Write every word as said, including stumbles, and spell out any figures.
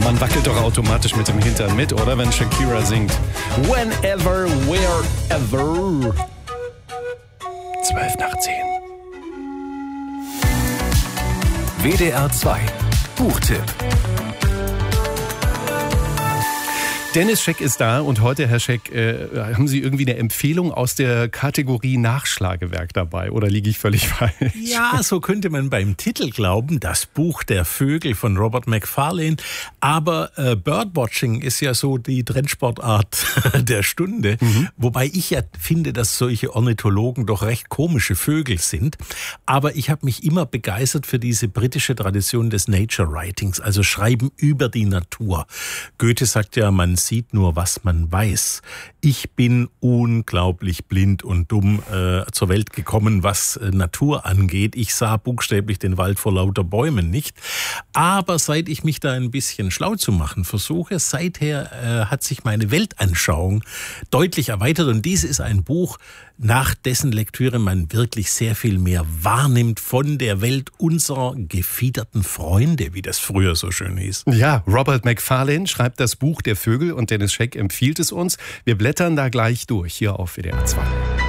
Man wackelt doch automatisch mit dem Hintern mit, oder? Wenn Shakira singt. Whenever, wherever. Zwölf nach zehn. W D R zwei Buchtipp. Dennis Scheck ist da und heute, Herr Scheck, äh, haben Sie irgendwie eine Empfehlung aus der Kategorie Nachschlagewerk dabei oder liege ich völlig falsch? Ja, so könnte man beim Titel glauben, das Buch der Vögel von Robert Macfarlane. Aber äh, Birdwatching ist ja so die Trendsportart der Stunde, mhm. wobei ich ja finde, dass solche Ornithologen doch recht komische Vögel sind. Aber ich habe mich immer begeistert für diese britische Tradition des Nature Writings, also Schreiben über die Natur. Goethe sagt ja, man sieht nur, was man weiß. Ich bin unglaublich blind und dumm äh, zur Welt gekommen, was äh, Natur angeht. Ich sah buchstäblich den Wald vor lauter Bäumen nicht. Aber seit ich mich da ein bisschen schlau zu machen versuche, seither äh, hat sich meine Weltanschauung deutlich erweitert. Und dies ist ein Buch, nach dessen Lektüre man wirklich sehr viel mehr wahrnimmt von der Welt unserer gefiederten Freunde, wie das früher so schön hieß. Ja, Robert Macfarlane schreibt das Buch der Vögel und Dennis Scheck empfiehlt es uns. Wir blättern da gleich durch, hier auf W D R zwei.